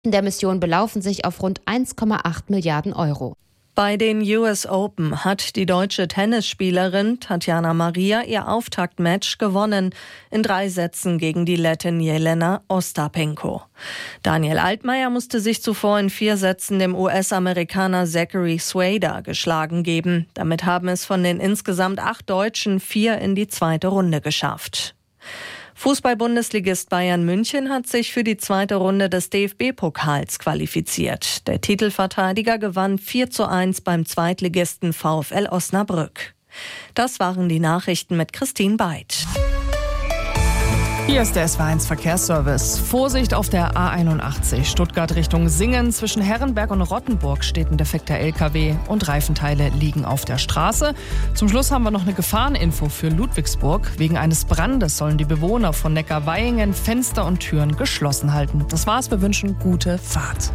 der Mission belaufen sich auf rund 1,8 Milliarden Euro. Bei den US Open hat die deutsche Tennisspielerin Tatjana Maria ihr Auftaktmatch gewonnen, in 3 Sätzen gegen die Lettin Jelena Ostapenko. Daniel Altmaier musste sich zuvor in 4 Sätzen dem US-Amerikaner Zachary Swader geschlagen geben. Damit haben es von den insgesamt 8 Deutschen 4 in die 2. Runde geschafft. Fußball-Bundesligist Bayern München hat sich für die 2. Runde des DFB-Pokals qualifiziert. Der Titelverteidiger gewann 4:1 beim Zweitligisten VfL Osnabrück. Das waren die Nachrichten mit Christine Beid. Hier ist der SW1 Verkehrsservice. Vorsicht auf der A81 Stuttgart Richtung Singen. Zwischen Herrenberg und Rottenburg steht ein defekter LKW und Reifenteile liegen auf der Straße. Zum Schluss haben wir noch eine Gefahreninfo für Ludwigsburg. Wegen eines Brandes sollen die Bewohner von Neckarweihingen Fenster und Türen geschlossen halten. Das war's, wir wünschen gute Fahrt.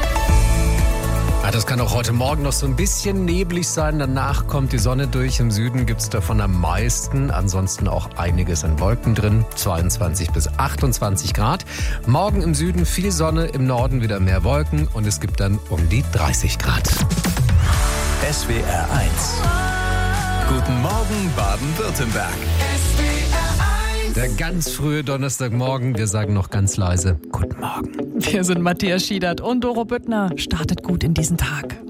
Das kann auch heute Morgen noch so ein bisschen neblig sein. Danach kommt die Sonne durch. Im Süden gibt es davon am meisten. Ansonsten auch einiges an Wolken drin. 22 bis 28 Grad. Morgen im Süden viel Sonne, im Norden wieder mehr Wolken. Und es gibt dann um die 30 Grad. SWR 1. Guten Morgen, Baden-Württemberg. Der ganz frühe Donnerstagmorgen. Wir sagen noch ganz leise Guten Morgen. Wir sind Matthias Schiedert und Doro Büttner. Startet gut in diesen Tag.